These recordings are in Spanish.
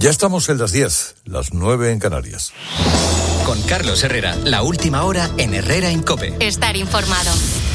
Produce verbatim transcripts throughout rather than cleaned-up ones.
Ya estamos en las diez, las nueve en Canarias. Con Carlos Herrera, la última hora en Herrera en COPE. Estar informado.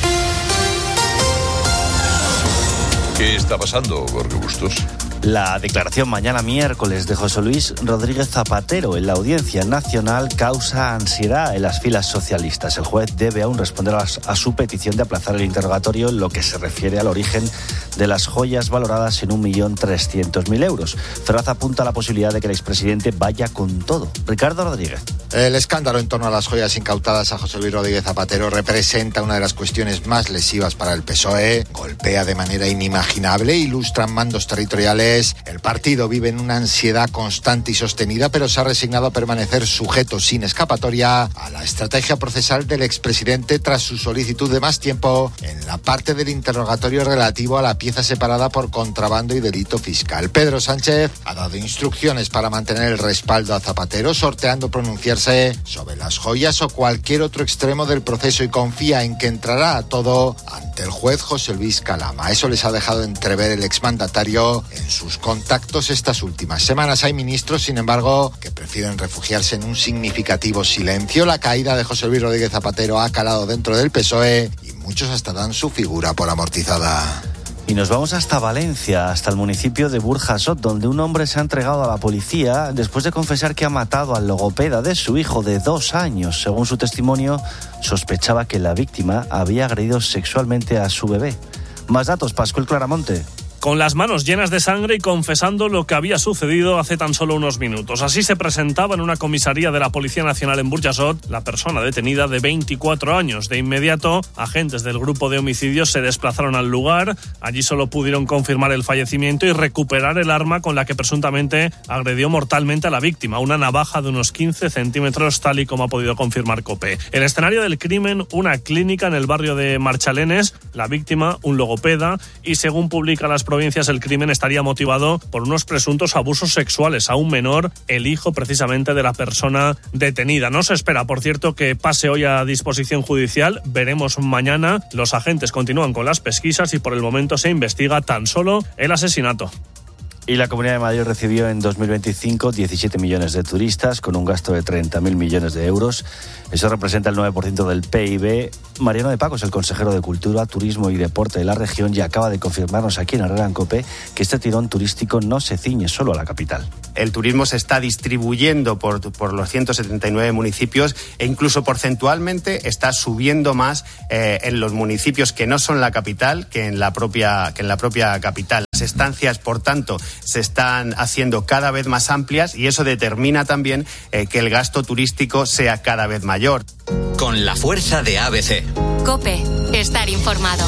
¿Qué está pasando, Jorge Bustos? La declaración mañana miércoles de José Luis Rodríguez Zapatero en la Audiencia Nacional causa ansiedad en las filas socialistas. El juez debe aún responder a, a su petición de aplazar el interrogatorio en lo que se refiere al origen de las joyas valoradas en un millón trescientos mil euros. Ferraz apunta a la posibilidad de que el expresidente vaya con todo. Ricardo Rodríguez. El escándalo en torno a las joyas incautadas a José Luis Rodríguez Zapatero representa una de las cuestiones más lesivas para el P S O E. Golpea de manera inimaginable, ilustran mandos territoriales. El partido vive en una ansiedad constante y sostenida, pero se ha resignado a permanecer sujeto sin escapatoria a la estrategia procesal del expresidente tras su solicitud de más tiempo en la parte del interrogatorio relativo a la pieza separada por contrabando y delito fiscal. Pedro Sánchez ha dado instrucciones para mantener el respaldo a Zapatero, sorteando pronunciarse sobre las joyas o cualquier otro extremo del proceso, y confía en que entrará a todo ante el juez José Luis Calama. Eso les ha dejado entrever el exmandatario en sus contactos estas últimas semanas. Hay ministros, sin embargo, que prefieren refugiarse en un significativo silencio. La caída de José Luis Rodríguez Zapatero ha calado dentro del P S O E y muchos hasta dan su figura por amortizada. Y nos vamos hasta Valencia, hasta el municipio de Burjasot, donde un hombre se ha entregado a la policía después de confesar que ha matado al logopeda de su hijo de dos años. Según su testimonio, sospechaba que la víctima había agredido sexualmente a su bebé. Más datos, Pascual Claramonte. Con las manos llenas de sangre y confesando lo que había sucedido hace tan solo unos minutos. Así se presentaba en una comisaría de la Policía Nacional en Burjasot la persona detenida de veinticuatro años. De inmediato, agentes del grupo de homicidios se desplazaron al lugar. Allí solo pudieron confirmar el fallecimiento y recuperar el arma con la que presuntamente agredió mortalmente a la víctima, una navaja de unos quince centímetros, tal y como ha podido confirmar COPE. El escenario del crimen, una clínica en el barrio de Marchalenes, la víctima, un logopeda, y según publica las provincias, el crimen estaría motivado por unos presuntos abusos sexuales a un menor, el hijo precisamente de la persona detenida. No se espera, por cierto, que pase hoy a disposición judicial. Veremos mañana. Los agentes continúan con las pesquisas y por el momento se investiga tan solo el asesinato. Y la Comunidad de Madrid recibió en dos mil veinticinco diecisiete millones de turistas con un gasto de treinta mil millones de euros. Eso representa el nueve por ciento del P I B. Mariano de Paco es el consejero de Cultura, Turismo y Deporte de la región y acaba de confirmarnos aquí en Herrera en COPE que este tirón turístico no se ciñe solo a la capital. El turismo se está distribuyendo por, por los ciento setenta y nueve municipios e incluso porcentualmente está subiendo más eh, en los municipios que no son la capital que en la propia, que en la propia capital. Las estancias, por tanto, se están haciendo cada vez más amplias y eso determina también eh, que el gasto turístico sea cada vez mayor. Con la fuerza de A B C. COPE, estar informado.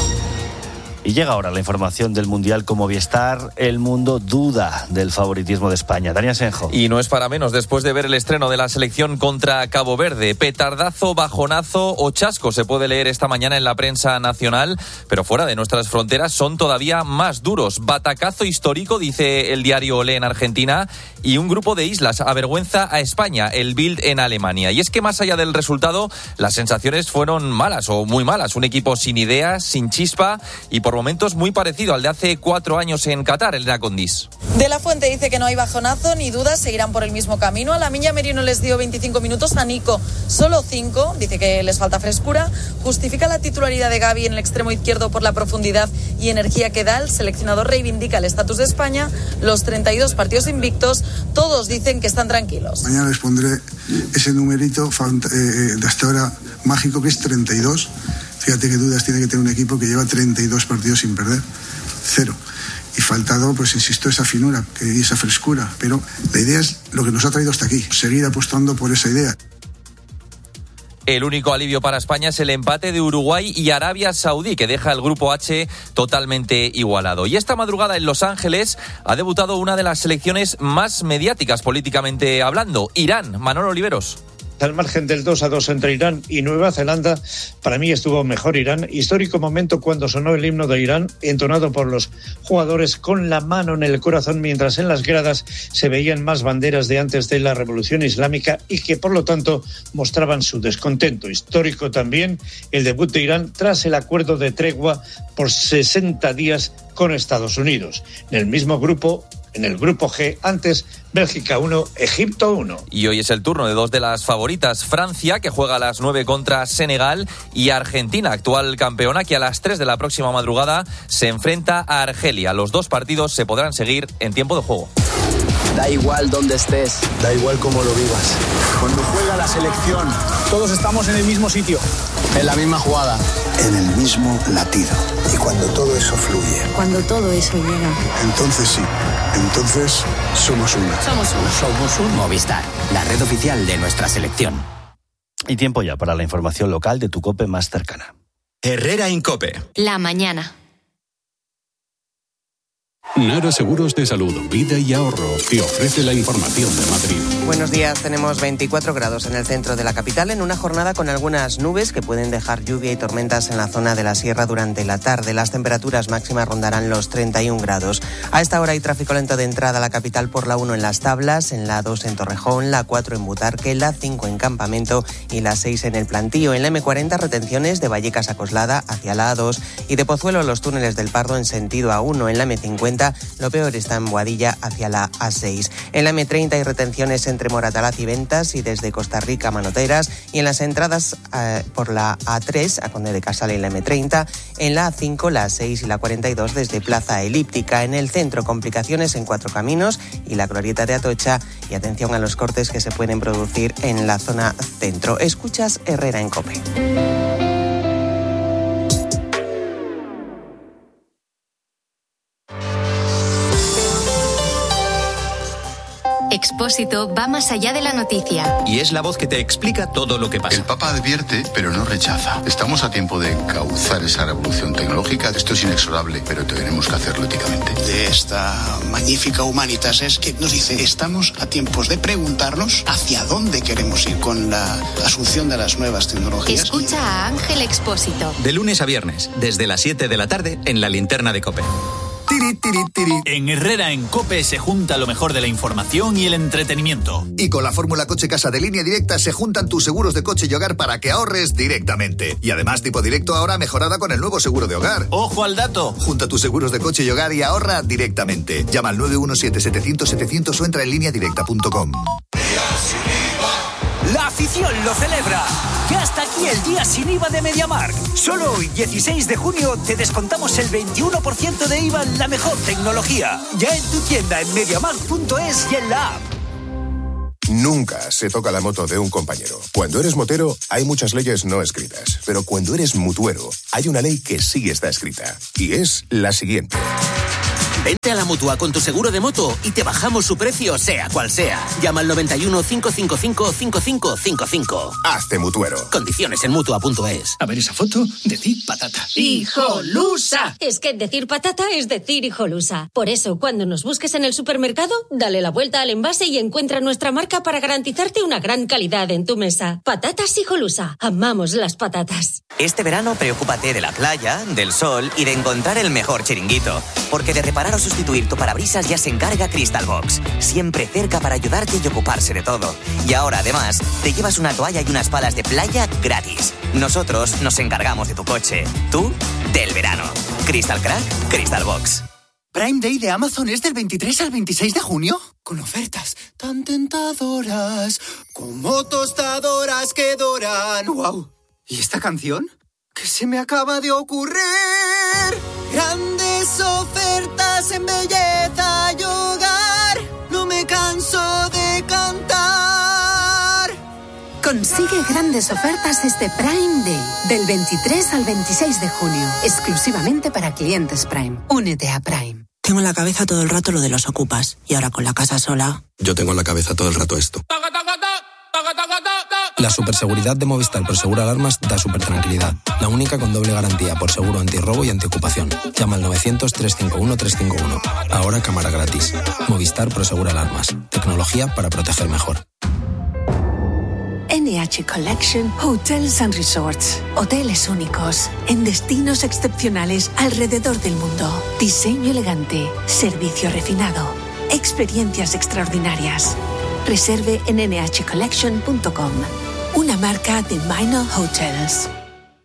Y llega ahora la información del Mundial con Movistar. El mundo duda del favoritismo de España. Dani Asenjo. Y no es para menos después de ver el estreno de la selección contra Cabo Verde. Petardazo, bajonazo o chasco se puede leer esta mañana en la prensa nacional, pero fuera de nuestras fronteras son todavía más duros. Batacazo histórico, dice el diario Olé en Argentina, y un grupo de islas avergüenza a España, el Bild en Alemania. Y es que más allá del resultado, las sensaciones fueron malas o muy malas. Un equipo sin ideas, sin chispa y por momentos muy parecido al de hace cuatro años en Qatar, el Condis. De la Fuente dice que no hay bajonazo ni dudas, seguirán por el mismo camino. A la Miña Merino les dio veinticinco minutos, a Nico solo cinco, dice que les falta frescura. Justifica la titularidad de Gavi en el extremo izquierdo por la profundidad y energía que da. El seleccionador reivindica el estatus de España, los treinta y dos partidos invictos, todos dicen que están tranquilos. Mañana les pondré ese numerito de hasta ahora mágico que es treinta y dos. Fíjate qué dudas tiene que tener un equipo que lleva treinta y dos partidos sin perder. Cero. Y faltado, pues insisto, esa finura y esa frescura. Pero la idea es lo que nos ha traído hasta aquí. Seguir apostando por esa idea. El único alivio para España es el empate de Uruguay y Arabia Saudí, que deja el grupo H totalmente igualado. Y esta madrugada en Los Ángeles ha debutado una de las selecciones más mediáticas políticamente hablando, Irán. Manolo Oliveros. Al margen del dos a dos entre Irán y Nueva Zelanda, para mí estuvo mejor Irán. Histórico momento cuando sonó el himno de Irán, entonado por los jugadores con la mano en el corazón, mientras en las gradas se veían más banderas de antes de la Revolución Islámica y que por lo tanto mostraban su descontento. Histórico también el debut de Irán tras el acuerdo de tregua por sesenta días con Estados Unidos. En el mismo grupo, en el grupo G, antes Bélgica uno, Egipto uno. Y hoy es el turno de dos de las favoritas, Francia, que juega a las nueve contra Senegal, y Argentina, actual campeona, que a las tres de la próxima madrugada se enfrenta a Argelia. Los dos partidos se podrán seguir en tiempo de juego. Da igual dónde estés, da igual cómo lo vivas. Cuando juega la selección, todos estamos en el mismo sitio, en la misma jugada, en el mismo latido. Y cuando todo eso fluye, cuando todo eso llega, entonces sí, entonces somos uno. Somos uno. Somos un Movistar, la red oficial de nuestra selección. Y tiempo ya para la información local de tu COPE más cercana. Herrera Incope. La mañana. Nara Seguros de Salud, Vida y Ahorro te ofrece la información de Madrid. Buenos días, tenemos veinticuatro grados en el centro de la capital en una jornada con algunas nubes que pueden dejar lluvia y tormentas en la zona de la sierra durante la tarde. Las temperaturas máximas rondarán los treinta y un grados. A esta hora hay tráfico lento de entrada a la capital por la uno en Las Tablas, en la dos en Torrejón, la cuatro en Butarque, la cinco en Campamento y la seis en El Plantío. En la eme cuarenta retenciones de Vallecas a Coslada hacia la a dos y de Pozuelo los túneles del Pardo en sentido a uno. En la eme cincuenta lo peor está en Boadilla hacia la a seis. En la eme treinta hay retenciones entre Moratalaz y Ventas y desde Costa Rica a Manoteras, y en las entradas eh, por la a tres a Conde de Casal en la eme treinta, en la a cinco, la a seis y la cuarenta y dos desde Plaza Elíptica. En el centro complicaciones en Cuatro Caminos y la Glorieta de Atocha, y atención a los cortes que se pueden producir en la zona centro. Escuchas Herrera en COPE. Expósito va más allá de la noticia. Y es la voz que te explica todo lo que pasa. El Papa advierte, pero no rechaza. Estamos a tiempo de encauzar esa revolución tecnológica. Esto es inexorable, pero tenemos que hacerlo éticamente. De esta magnífica Humanitas es que nos dice, estamos a tiempos de preguntarnos hacia dónde queremos ir con la asunción de las nuevas tecnologías. Escucha a Ángel Expósito. De lunes a viernes, desde las siete de la tarde, en la linterna de COPE. Tiri, tiri, tiri. En Herrera en COPE se junta lo mejor de la información y el entretenimiento. Y con la fórmula Coche Casa de Línea Directa se juntan tus seguros de coche y hogar para que ahorres directamente. Y además Tipo Directo ahora mejorada con el nuevo seguro de hogar. ¡Ojo al dato! Junta tus seguros de coche y hogar y ahorra directamente. Llama al nueve uno siete, setecientos, setecientos o entra en línea directa punto com. La afición lo celebra. Ya está aquí el día sin I V A de MediaMarkt. Solo hoy, dieciséis de junio, te descontamos el veintiuno por ciento de I V A en la mejor tecnología. Ya en tu tienda en mediamarkt punto es y en la app. Nunca se toca la moto de un compañero. Cuando eres motero, hay muchas leyes no escritas. Pero cuando eres mutuero, hay una ley que sí está escrita. Y es la siguiente. Vente a la Mutua con tu seguro de moto y te bajamos su precio, sea cual sea. Llama al noventa y uno, cinco cinco cinco, cinco cinco cinco cinco. Hazte mutuero. Condiciones en mutua punto es. A ver esa foto, decir patata. ¡Hijolusa! Es que decir patata es decir hijolusa. Por eso, cuando nos busques en el supermercado, dale la vuelta al envase y encuentra nuestra marca para garantizarte una gran calidad en tu mesa. Patatas Hijolusa. Amamos las patatas. Este verano, preocúpate de la playa, del sol y de encontrar el mejor chiringuito. Porque de reparar o sustituir tu parabrisas ya se encarga Crystal Box. Siempre cerca para ayudarte y ocuparse de todo. Y ahora, además, te llevas una toalla y unas palas de playa gratis. Nosotros nos encargamos de tu coche. Tú, del verano. Crystal Crack, Crystal Box. ¿Prime Day de Amazon es del veintitrés al veintiséis de junio? Con ofertas tan tentadoras como tostadoras que doran. ¡Wow! ¿Y esta canción? ¿Qué se me acaba de ocurrir? Grandes ofertas en belleza y hogar. No me canso de cantar. Consigue grandes ofertas este Prime Day, del veintitrés al veintiséis de junio, exclusivamente para clientes Prime. Únete a Prime. Tengo en la cabeza todo el rato lo de los ocupas, y ahora con la casa sola... Yo tengo en la cabeza todo el rato esto. La superseguridad de Movistar Prosegura Alarmas da super tranquilidad. La única con doble garantía por seguro antirrobo y antiocupación. Llama al novecientos, trescientos cincuenta y uno, trescientos cincuenta y uno. Ahora cámara gratis. Movistar Prosegura Alarmas. Tecnología para proteger mejor. N H Collection Hotels and Resorts. Hoteles únicos, en destinos excepcionales alrededor del mundo. Diseño elegante, servicio refinado, experiencias extraordinarias. Reserve en ene hache collection punto com. Una marca de Minor Hotels.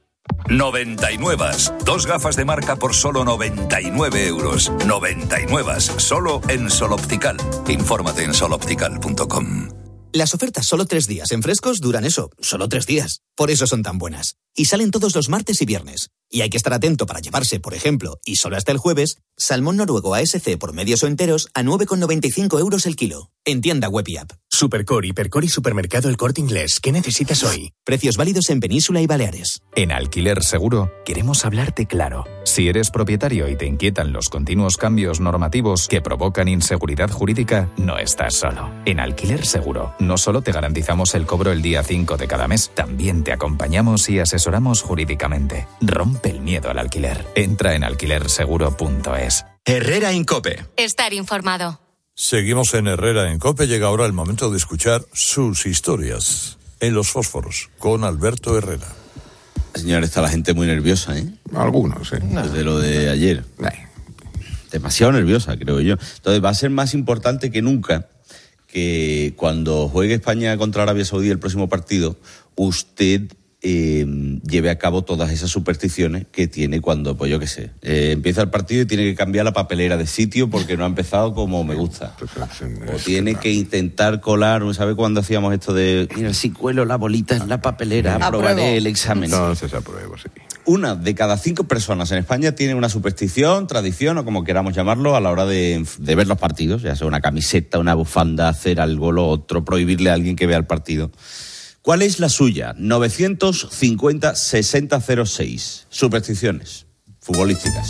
noventa y nueve. Dos gafas de marca por solo noventa y nueve euros. noventa y nueve. Solo en Sol Optical. Infórmate en sol optical punto com. Las ofertas solo tres días en Frescos duran eso, solo tres días. Por eso son tan buenas. Y salen todos los martes y viernes. Y hay que estar atento para llevarse, por ejemplo, y solo hasta el jueves, salmón noruego A S C por medios o enteros a nueve con noventa y cinco euros el kilo. En tienda web y app. Supercor, Hipercor y Supermercado El Corte Inglés. ¿Qué necesitas hoy? Precios válidos en Península y Baleares. En Alquiler Seguro queremos hablarte claro. Si eres propietario y te inquietan los continuos cambios normativos que provocan inseguridad jurídica, no estás solo. En Alquiler Seguro no solo te garantizamos el cobro el día cinco de cada mes, también te acompañamos y asesoramos jurídicamente. Rompe el miedo al alquiler. Entra en alquiler seguro punto es. Herrera Incope. Estar informado. Seguimos en Herrera en COPE. Llega ahora el momento de escuchar sus historias en Los Fósforos con Alberto Herrera. Señor, está la gente muy nerviosa, ¿eh? Algunos, sí. Desde lo de ayer. Demasiado nerviosa, creo yo. Entonces va a ser más importante que nunca que cuando juegue España contra Arabia Saudí el próximo partido, usted eh, lleve a cabo todas esas supersticiones que tiene cuando, pues yo qué sé, eh, empieza el partido y tiene que cambiar la papelera de sitio porque no ha empezado como me gusta. O tiene que intentar colar, ¿sabe cuando hacíamos esto de, mira, si cuelo la bolita en la papelera, aprobaré el examen? Entonces apruebo, sí. Una de cada cinco personas en España tiene una superstición, tradición o como queramos llamarlo a la hora de, de ver los partidos, ya sea una camiseta, una bufanda, hacer algo, lo otro, prohibirle a alguien que vea el partido. ¿Cuál es la suya? novecientos cincuenta sesenta cero seis. Supersticiones futbolísticas.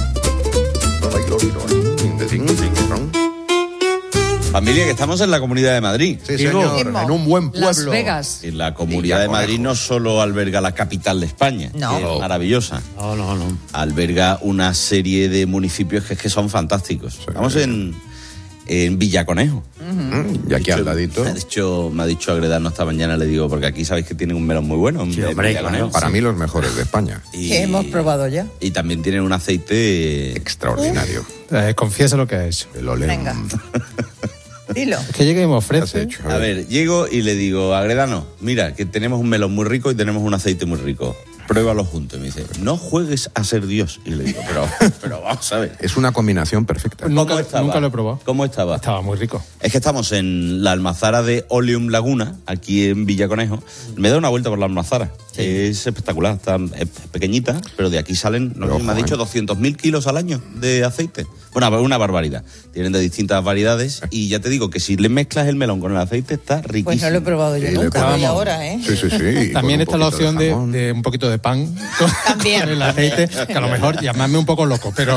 Familia, que estamos en la Comunidad de Madrid. Sí, señor, en un buen pueblo. Las Vegas. Y la Comunidad de Madrid no solo alberga la capital de España, no. que es maravillosa. No, no, no. Alberga una serie de municipios que, que son fantásticos. Sí, estamos en, en Villaconejo. Uh-huh. Y aquí al ladito. Me ha dicho, me ha dicho Agredano esta mañana, le digo, porque aquí sabéis que tienen un melón muy bueno. Sí, hombre, claro. Para mí los mejores de España. Y, que hemos probado ya. Y también tienen un aceite extraordinario. Eh, confiesa lo que ha hecho. El oleo. Venga. Dilo. Es que llega y me ofrece. Hecho, a, ver. a ver, llego y le digo, Agredano, mira, que tenemos un melón muy rico y tenemos un aceite muy rico. Pruébalo juntos. Y me dice, no juegues a ser Dios. Y le digo, pero, pero vamos a ver. Es una combinación perfecta. Nunca, nunca lo he probado. ¿Cómo estaba? Estaba muy rico. Es que estamos en la almazara de Oleum Laguna, aquí en Villaconejo. Me da una vuelta por la almazara. Sí. Es espectacular. Está, es pequeñita, pero de aquí salen, no sé, me ha dicho, doscientos mil kilos al año de aceite. Bueno, una barbaridad. Tienen de distintas variedades y ya te digo que si le mezclas el melón con el aceite está riquísimo. Pues no lo he probado yo sí, nunca, y ahora, ¿eh? Sí, sí, sí. También está la opción de, de, de un poquito de pan con, También. con el aceite, que a lo mejor llamadme un poco loco, pero...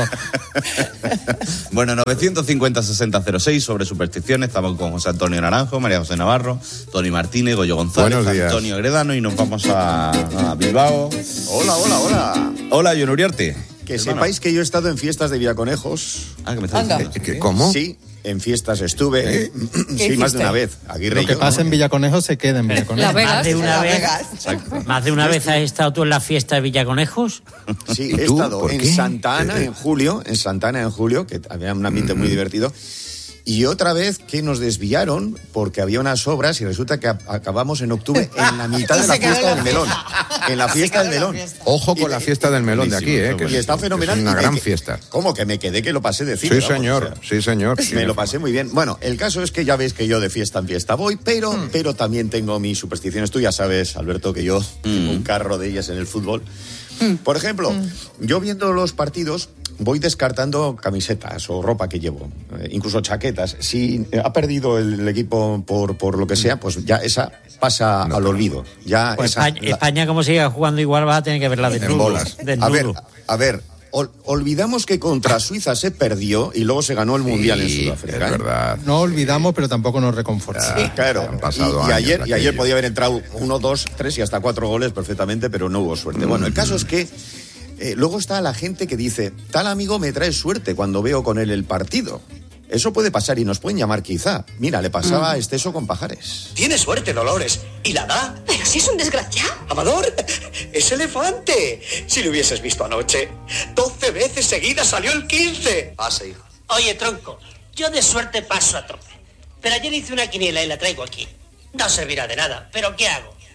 Bueno, novecientos cincuenta sesenta cero seis sobre supersticiones. Estamos con José Antonio Naranjo, María José Navarro, Tony Martínez, Goyo González, Antonio Agredano y nos vamos a, a Bilbao. Hola, hola, hola. Hola, John Uriarte. Que hermano. Sepáis que yo he estado en fiestas de Villaconejos. Ah, que me estás diciendo. ¿Qué, ¿Cómo? Sí, en fiestas estuve. ¿Eh? Sí, más de una vez. Aguirre Lo que yo, pasa ¿no? en Villaconejo se queda en Villaconejo. La Vegas. Más de una la vez, Exacto. más de una yo vez estuve... has estado tú en la fiesta de Villaconejos. Sí, he estado en Santa Ana en julio, en Santa Ana en julio, que había un ambiente uh-huh. muy divertido. Y otra vez que nos desviaron porque había unas obras y resulta que a- acabamos en octubre en la mitad de la fiesta del melón. En la fiesta del melón. Ojo con y, la fiesta del melón de aquí, ¿eh? Que y está fenomenal. Es una y gran que, fiesta. ¿Cómo que me quedé que lo pasé de cine? Sí, vamos, señor, o sea, sí, señor. Me lo pasé muy bien. Bueno, el caso es que ya ves que yo de fiesta en fiesta voy, pero, mm. pero también tengo mis supersticiones. Tú ya sabes, Alberto, que yo mm. tengo un carro de ellas en el fútbol. Mm. Por ejemplo, mm. yo viendo los partidos voy descartando camisetas o ropa que llevo, eh, incluso chaquetas. Si ha perdido el equipo por, por lo que sea, pues ya esa pasa no, al olvido. Ya pues esa, España, la... España, como siga jugando igual, vas a tener que verla de en bolas. De a ver, a ver, ol, olvidamos que contra Suiza se perdió y luego se ganó el sí, Mundial en Sudáfrica. Es verdad. No olvidamos, pero tampoco nos reconfortamos. Sí, claro. Han pasado y, y ayer, y ayer podía haber entrado uno, dos, tres y hasta cuatro goles perfectamente, pero no hubo suerte. Mm. Bueno, el caso es que Eh, luego está la gente que dice, tal amigo me trae suerte cuando veo con él el partido. Eso puede pasar y nos pueden llamar quizá. Mira, le pasaba mm. a Esteso con Pajares. Tiene suerte, Dolores. ¿Y la da? Pero si es un desgraciado. Amador, es elefante. Si lo hubieses visto anoche, doce veces seguidas salió el quince. Pase, hijo. Oye, tronco, yo de suerte paso a tope. Pero ayer hice una quiniela y la traigo aquí. No servirá de nada, pero ¿qué hago?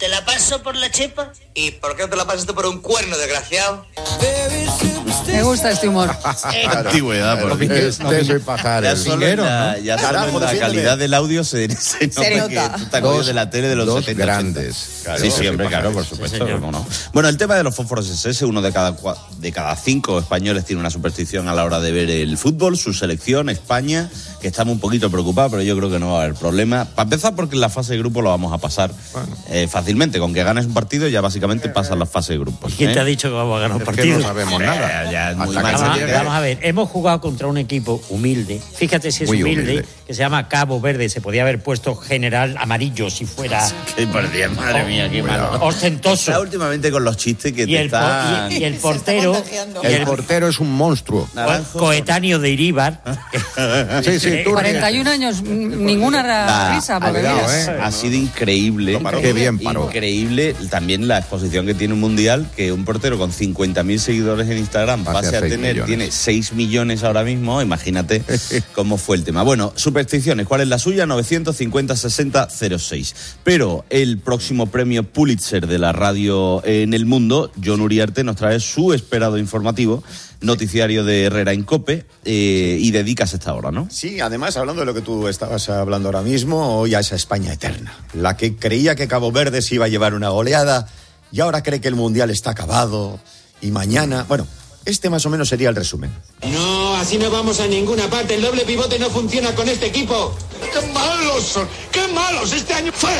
¿Te la paso por la chepa? ¿Y por qué no te la pasas tú por un cuerno, desgraciado? Me gusta este humor. Antigüedad, por fin. Este soy pajar. Ya solo en la, ya solo Carajo, en la defiéndeme. calidad del audio se, se nota Se que nota. tú te acuerdas de la tele de los Dos setenta, grandes. ochenta. Claro, sí, sí, soy hombre, pajar. claro, por supuesto. ¿Cómo no? Bueno, el tema de los fósforos es ese. Uno de cada, cua- de cada cinco españoles tiene una superstición a la hora de ver el fútbol, su selección, España, que estamos un poquito preocupados, pero yo creo que no va a haber problema. Para empezar, porque en la fase de grupo lo vamos a pasar Bueno. eh, fácilmente. Con que ganes un partido ya básicamente pasas la fase de grupos. ¿Quién ¿eh? te ha dicho que vamos a ganar un Es que partido? no sabemos nada. Ya, es muy Hasta que mal. se Vamos, llegue. vamos a ver, hemos jugado contra un equipo humilde, fíjate si es Muy humilde, humilde. que se llama Cabo Verde, se podía haber puesto general amarillo si fuera Qué partida, madre mía, qué malo. ostentoso. Está últimamente con los chistes que Y te el, po- están... y, y el Se está portero, contagiando. y El el portero es un monstruo. Naranjos coetáneo de Iríbar. Sí, sí, tú cuarenta y un años, n- ninguna Ah, risa. ha, porque cuidado, mira. eh. ha sido increíble. Lo paró. Qué bien paró. Increíble también la exposición que tiene un mundial, que un portero con cincuenta mil seguidores en Instagram Pase pase a a seis tener, millones. tiene seis millones ahora mismo. Imagínate cómo fue el tema. Bueno, supersticiones, ¿cuál es la suya? novecientos cincuenta sesenta cero seis. Pero el próximo premio Pulitzer de la radio en el mundo, John Uriarte, nos trae su esperado informativo, noticiario de Herrera en COPE, eh, y dedicas esta hora, ¿no? Sí, además, hablando de lo que tú estabas hablando ahora mismo, hoy a esa España eterna, la que creía que Cabo Verde se iba a llevar una goleada y ahora cree que el Mundial está acabado y mañana... Bueno, este más o menos sería el resumen. No, así no vamos a ninguna parte. El doble pivote no funciona con este equipo. ¡Qué malos son! ¡Qué malos! Este año fuera.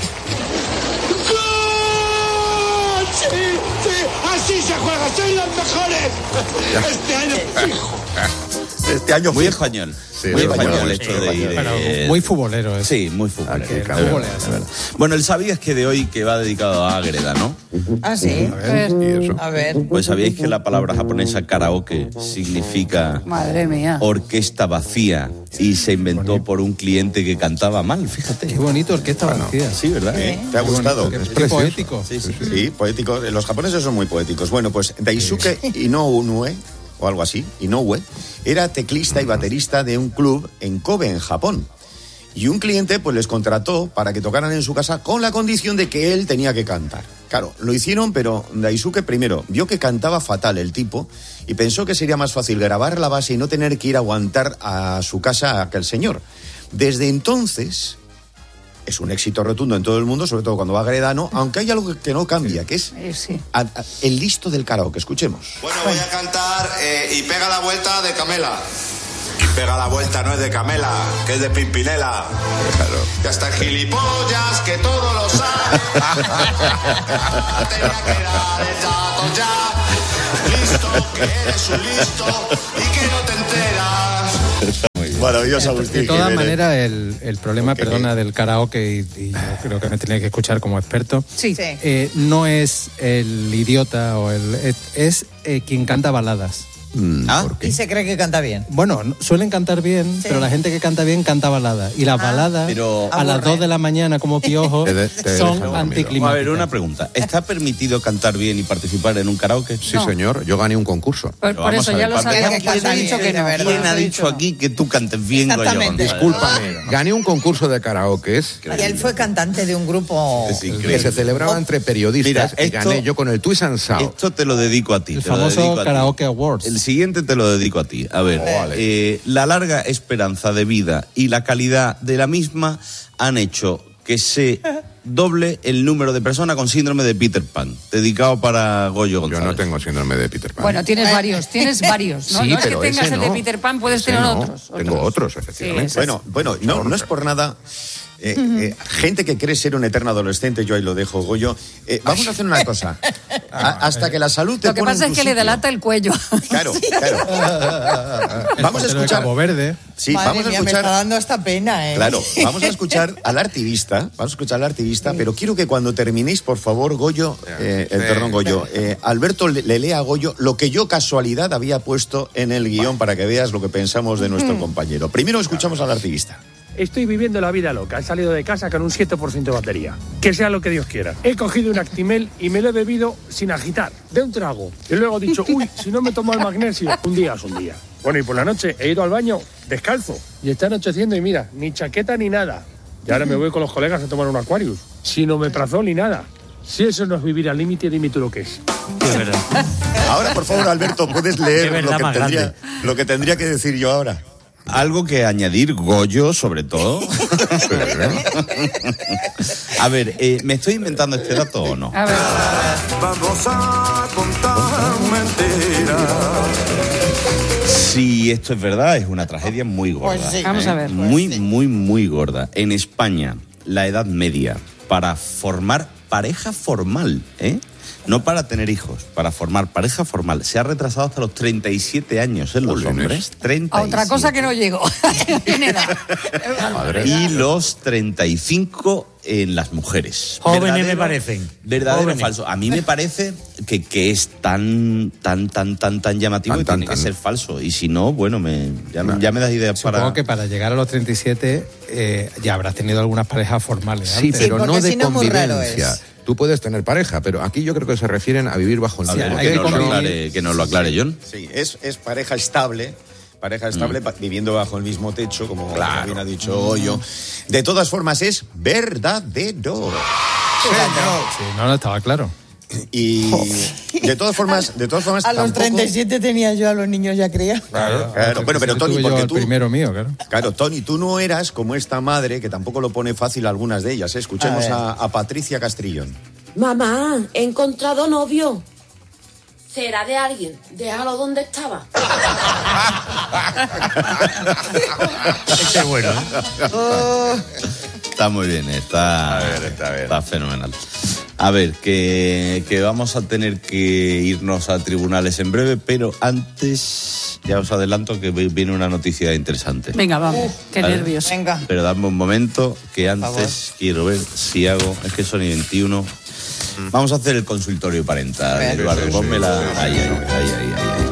¡Gol! ¡Sí! ¡Sí! ¡Así se juega! ¡Soy los mejores! Este año fijo. Este año Muy fijo. español. Sí, muy muy español español, el hecho sí, de ir. español. eh, Muy futbolero es. Sí, muy futbolero. Ah, que de el verdad, fútbol es así. de verdad. Bueno, el sabías que de hoy que va dedicado a Ágreda, ¿no? Ah, sí. A ver, ¿y eso? A ver. Pues sabíais que la palabra japonesa karaoke significa Madre mía. orquesta vacía y se inventó por un cliente que cantaba mal, fíjate. Qué bonito orquesta vacía. Sí, ¿verdad? ¿Eh? ¿Te ha gustado? Es Sí, poético. Sí, sí, sí, poético. Los japoneses son muy poéticos. Bueno, pues Daisuke Inoue, o algo así, Inoue, era teclista y baterista de un club en Kobe, en Japón. Y un cliente pues les contrató para que tocaran en su casa con la condición de que él tenía que cantar. Claro, lo hicieron, pero Daisuke primero vio que cantaba fatal el tipo y pensó que sería más fácil grabar la base y no tener que ir a aguantar a su casa a aquel señor. Desde entonces... Es un éxito rotundo en todo el mundo, sobre todo cuando va Gredano, aunque hay algo que no cambia, que es Eh, sí. a- a- el listo del karaoke. Escuchemos. Bueno, voy a cantar eh, y pega la vuelta de Camela. Y pega la vuelta, no es de Camela, que es de Pimpinela. Claro. Ya está el gilipollas, que todo lo sabe. Tenía que dar el dato ya. Listo, que eres un listo y que no te enteras. Maravilloso, Agustín De todas Jiménez. maneras, el, el problema, Ok. Porque- perdona, del karaoke, y, y yo creo que me tenéis que escuchar como experto, Sí. Sí. eh, no es el idiota o el... es, es, eh, quien canta baladas. Mm, ¿Ah? ¿por qué? Y se cree que canta bien. Bueno, no- suelen cantar bien, Sí. pero la gente que canta bien canta baladas. Y las Ah, baladas, pero- a las aburre. dos de la mañana, como piojo, Te de- te son dejan dormido. anticlimáticas. A ver, una pregunta. ¿Está permitido cantar bien y participar en un karaoke? Sí, No. señor, yo gané un concurso. Por, Pero por vamos eso a ver, ya lo parte- sabíamos, Que por eso he canta dicho bien, que de no. verdad. ¿Quién ha Lo he dicho dicho. aquí que tú cantes bien, Goyo Exactamente. González? Discúlpame, gané un concurso de karaoke Y él fue cantante de un grupo. Es que increíble. se celebraba entre periodistas Mira, y esto- gané yo con el Twist and Shout. Esto te lo dedico a ti. El te lo famoso dedico a ti. Karaoke Awards. El siguiente te lo dedico a ti. A ver, eh, la larga esperanza de vida y la calidad de la misma han hecho que se doble el número de personas con síndrome de Peter Pan, dedicado para Goyo Yo González. no tengo síndrome de Peter Pan. Bueno, tienes varios, tienes varios. No, Sí, no es que pero tengas ese el de no. Peter Pan, puedes Ese tener no. otros, Tengo otros, Sí, efectivamente. es Bueno, bueno, no, no es por nada. Eh, eh, gente que cree ser un eterno adolescente, yo ahí lo dejo, Goyo. Eh, vamos a hacer una cosa. A- hasta que la salud te Lo que pone pasa en es tu que le sitio. delata el cuello. Claro, claro. El Vamos a portero de escuchar. Cabo Verde. Sí, Madre vamos a mía, me escuchar. está dando esta pena, ¿eh? Claro, vamos a escuchar al activista, vamos a escuchar al activista, pero quiero que cuando terminéis, por favor, Goyo, eh, el Sí. perdón, Goyo, eh, Alberto le, le lea a Goyo lo que yo casualidad había puesto en el guión para que veas lo que pensamos de nuestro compañero. Primero escuchamos al activista. Estoy viviendo la vida loca. He salido de casa con un siete por ciento de batería. Que sea lo que Dios quiera. He cogido un Actimel y me lo he bebido sin agitar, de un trago. Y luego he dicho, uy, si no me tomo el magnesio, un día es un día. Bueno, y por la noche he ido al baño descalzo. Y está anocheciendo y mira, ni chaqueta ni nada. Y ahora me voy con los colegas a tomar un Aquarius. Sin omeprazol ni nada. Si eso no es vivir al límite, dime tú lo que es. Es verdad. Ahora, por favor, Alberto, puedes leer lo que, tendría, lo que tendría que decir yo ahora. Algo que añadir, Goyo, sobre todo. A ver, eh, ¿me estoy inventando este dato o no? A ver. Vamos a contar mentiras. Si esto es verdad, es una tragedia muy gorda. Pues sí. Vamos a ver. Muy, muy, muy gorda. En España, la edad media para formar pareja formal, ¿eh? No para tener hijos, para formar pareja formal. Se ha retrasado hasta los treinta y siete años en los hombres. treinta y siete. A otra cosa que no llego. Y los treinta y cinco en las mujeres. Jóvenes me parecen. ¿Verdadero Jóvenes. o falso? A mí me parece que, que es tan, tan, tan, tan, tan llamativo Tan, y tan, tiene tan. que ser falso. Y si no, bueno, me, ya, ya me das ideas para... Supongo que para llegar a los treinta y siete eh, ya habrás tenido algunas parejas formales. Sí, antes. pero porque no de si no, muy raro convivencia. es. Tú puedes tener pareja, pero aquí yo creo que se refieren a vivir bajo el A mismo ver, hay que, que nos lo convivir. aclare, que nos lo aclare, John. Sí, es, es pareja estable. Pareja estable, pa- viviendo bajo el mismo techo, como bien ha dicho Goyo. De todas formas, es verdadero. Sí, no, no estaba claro. Y de todas formas, de todas formas, A los tampoco- treinta y siete tenía yo a los niños ya criados. Claro, claro. Bueno, pero Tony, Tuve yo porque el tú... primero mío, claro. Claro, Tony, tú no eras como esta madre, que tampoco lo pone fácil a algunas de ellas. ¿eh? Escuchemos A ver. a, a Patricia Castrillón. Mamá, he encontrado novio. ¿Será de alguien? Déjalo donde estaba. Ese es bueno, ¿eh? Está muy bien, está, A ver, está bien. está fenomenal. A ver, que, que vamos a tener que irnos a tribunales en breve, pero antes ya os adelanto que viene una noticia interesante. Venga, vamos. Qué ¿Vale? nervios. Venga. Pero dame un momento, que antes quiero ver si hago... Es que son y veintiuno. Vamos a hacer el consultorio parental, Venga. Eduardo. Sí, sí, Pónmela. sí, sí, Ahí, sí. ahí, ahí, ahí,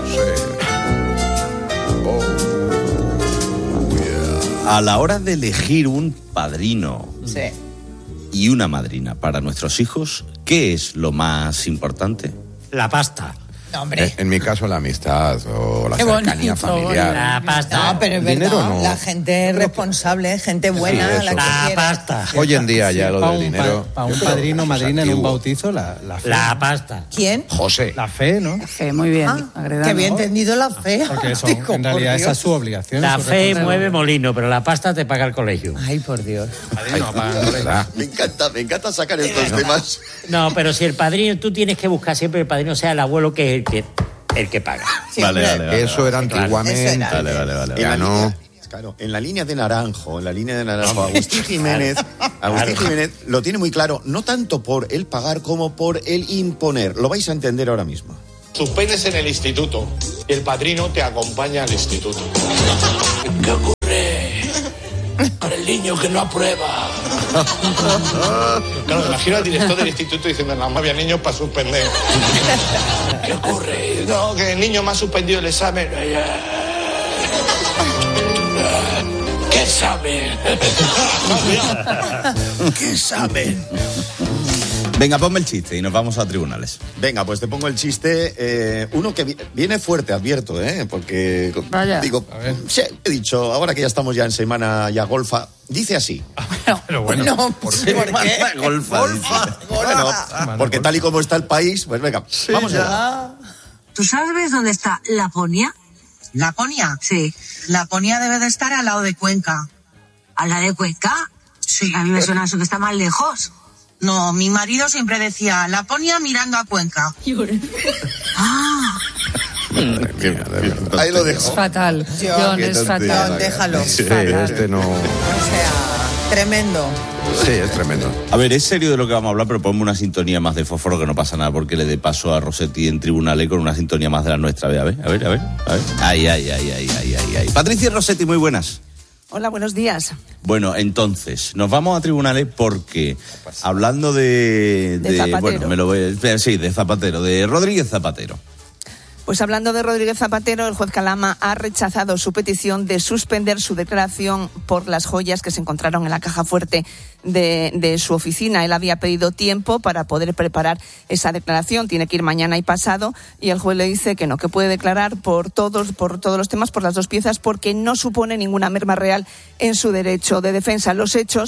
ahí. A la hora de elegir un padrino Sí. y una madrina para nuestros hijos, ¿qué es lo más importante? La pasta. No, hombre. En mi caso, la amistad o la Qué cercanía bonito, familiar. La pasta. No, pero es Dinero verdad. no. La gente responsable, gente buena, Sí, eso. la que La quiere. pasta. Hoy en día ya lo Para del un, dinero. pa- pa' un yo creo padrino, que es madrina en un antiguo. bautizo, la, la fe. La pasta. ¿Quién? José. La fe, ¿no? Fe, muy bien. Ah, Agredano. que había entendido la fe. Porque eso, Digo, en realidad por esa es Dios. su obligación. La su fe responsabilidad. mueve molino, pero la pasta te paga el colegio. Ay, por Dios. Padrino, pa- ¿Verdad? Me encanta, me encanta sacar estos temas. No, pero si el padrino, tú tienes que buscar siempre el padrino sea el abuelo, que es el que, el que paga. Siempre. Vale, vale, vale. Eso era Claro. antiguamente. Eso era. Vale, vale, vale. En la, Ya no. línea, claro, en la línea de Naranjo, en la línea de Naranjo, Agustín Jiménez, Agustín Jiménez lo tiene muy claro, no tanto por el pagar como por el imponer. Lo vais a entender ahora mismo. Suspendes en el instituto y el padrino te acompaña al instituto. ¿Qué ocurre para el niño que no aprueba? Claro, me imagino al director del instituto diciendo, no, más bien niños para suspender. ¿Qué ocurre? No, que el niño me ha suspendido el examen. ¿Qué sabe? ¿Qué saben? Venga, ponme el chiste y nos vamos a tribunales. Venga, pues te pongo el chiste. eh, uno que vi- viene fuerte, advierto, ¿eh? Porque, Vaya. digo, sí, he dicho, ahora que ya estamos ya en semana ya golfa, dice así. Pero bueno, No, ¿Por ¿por qué? qué? Golfa. Bueno, porque tal y como está el país, pues venga, vamos allá. ¿Tú sabes dónde está Laponia? ¿Laponia? Sí. Laponia debe de estar al lado de Cuenca. ¿A la de Cuenca? Sí. A mí me suena eso que está más lejos. No, mi marido siempre decía Laponia mirando a Cuenca. Ah. Ahí lo Es dejo. fatal. John, Qué es tontería, fatal. la Déjalo. Sí, Fatal. este no. O sea, tremendo. Sí, es tremendo. A ver, es serio de lo que vamos a hablar, pero ponme una sintonía más de fósforo, que no pasa nada porque le dé paso a Rossetti en tribunales con una sintonía más de la nuestra. A ver, a ver, a ver, a ver. a ver. Ay, ay, ay, ay, ay, ay, ay. Patricia y Rossetti, muy buenas. Hola, buenos días. Bueno, entonces, nos vamos a tribunales porque, hablando de... De Zapatero. Bueno, me lo voy a... Sí, de Zapatero, de Rodríguez Zapatero. Pues hablando de Rodríguez Zapatero, el juez Calama ha rechazado su petición de suspender su declaración por las joyas que se encontraron en la caja fuerte de, de su oficina. Él había pedido tiempo para poder preparar esa declaración. Tiene que ir mañana y pasado, y el juez le dice que no, que puede declarar por todos, por todos los temas, por las dos piezas, porque no supone ninguna merma real en su derecho de defensa. Los hechos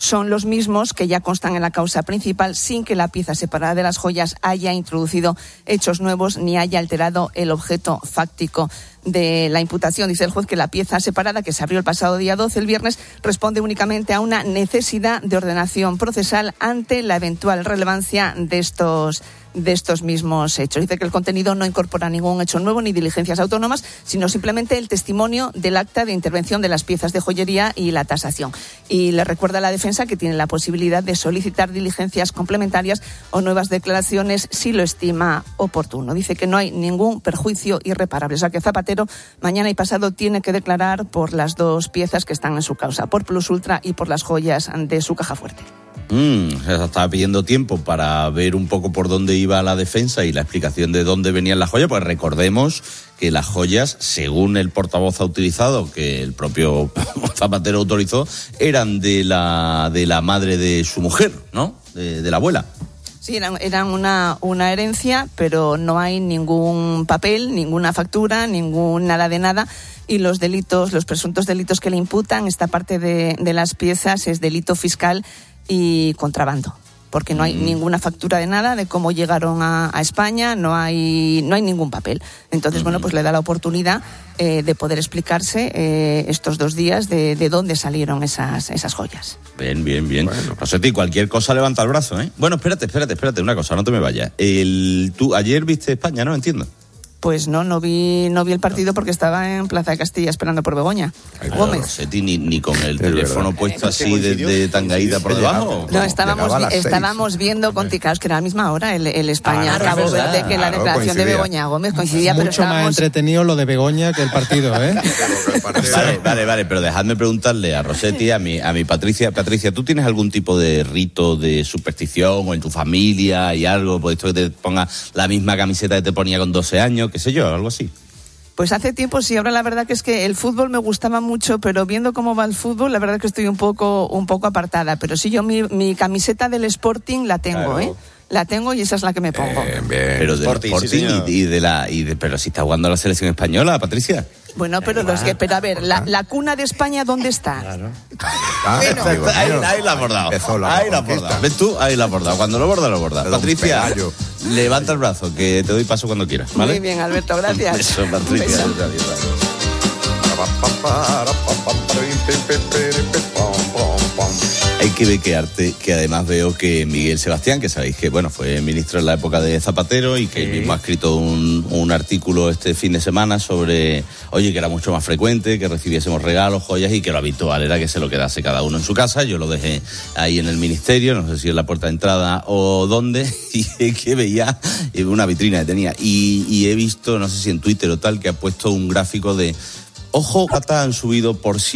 son los mismos que ya constan en la causa principal, sin que la pieza separada de las joyas haya introducido hechos nuevos ni haya alterado el objeto fáctico de la imputación. Dice el juez que la pieza separada, que se abrió el pasado día doce, el viernes, responde únicamente a una necesidad de ordenación procesal ante la eventual relevancia de estos de estos mismos hechos. Dice que el contenido no incorpora ningún hecho nuevo ni diligencias autónomas, sino simplemente el testimonio del acta de intervención de las piezas de joyería y la tasación. Y le recuerda a la defensa que tiene la posibilidad de solicitar diligencias complementarias o nuevas declaraciones si lo estima oportuno. Dice que no hay ningún perjuicio irreparable. O sea que Zapatero mañana y pasado tiene que declarar por las dos piezas que están en su causa, por Plus Ultra y por las joyas de su caja fuerte. Mm, estaba pidiendo tiempo para ver un poco por dónde iba la defensa y la explicación de dónde venían las joyas, pues recordemos que las joyas, según el portavoz ha utilizado, que el propio Zapatero autorizó, eran de la de la madre de su mujer, ¿no? De, de la abuela. Sí, eran, eran una, una herencia, pero no hay ningún papel, ninguna factura, ningún nada de nada. Y los delitos, los presuntos delitos que le imputan, esta parte de, de las piezas es delito fiscal y contrabando, porque no hay mm. ninguna factura de nada, de cómo llegaron a, a España, no hay no hay ningún papel. Entonces, mm. bueno, pues le da la oportunidad eh, de poder explicarse eh, estos dos días de, de dónde salieron esas esas joyas. Bien, bien, bien. Bueno. Rosetti, cualquier cosa levanta el brazo, ¿eh? Bueno, espérate, espérate, espérate, una cosa, no te me vayas. El, tú ayer viste España, ¿no? Entiendo. Pues no, no vi no vi el partido porque estaba en Plaza de Castilla esperando por Begoña. Ay, Gómez. Rosetti, ni, ni con el teléfono verdad. puesto así de, de tangaída por debajo. No, estábamos, estábamos viendo con Claro, que era a la misma hora el, el España. Acabo de ver que claro, la declaración de Begoña Gómez coincidía, Mucho pero estábamos... más entretenido lo de Begoña que el partido, ¿eh? Vale, vale, vale, pero dejadme preguntarle a Rosetti, a mi, a mi Patricia. Patricia, ¿tú tienes algún tipo de rito de superstición o en tu familia y algo? Por esto que te ponga la misma camiseta que te ponía con doce años, qué sé yo, algo así. Pues hace tiempo sí, ahora la verdad que es que el fútbol me gustaba mucho, pero viendo cómo va el fútbol, la verdad que estoy un poco un poco apartada. Pero sí, yo mi, mi camiseta del Sporting la tengo, claro. ¿eh? La tengo y esa es la que me pongo. Bien, bien. Pero del Sporting, Sporting sí, y, y de la y de, pero si está jugando la selección española, Patricia. Bueno, pero los que, pero a ver, la, la cuna de España, ¿dónde está? Claro. Ah, bueno, ahí, ahí la has bordado. Ahí la has bordado. ¿Ves tú? Ahí la has bordado. Cuando lo borda, lo borda. Patricia, levanta el brazo, que te doy paso cuando quieras, ¿vale? Muy bien, Alberto, gracias. Eso, Patricia. Un beso. Hay que bequearte, que además veo que Miguel Sebastián, que sabéis que bueno fue ministro en la época de Zapatero y que sí. él mismo ha escrito un, un artículo este fin de semana sobre, oye, que era mucho más frecuente que recibiésemos regalos, joyas y que lo habitual era que se lo quedase cada uno en su casa. Yo lo dejé ahí en el ministerio, no sé si en la puerta de entrada o dónde, y que veía una vitrina que tenía. Y, y he visto, no sé si en Twitter o tal, que ha puesto un gráfico de, ojo, plata han subido por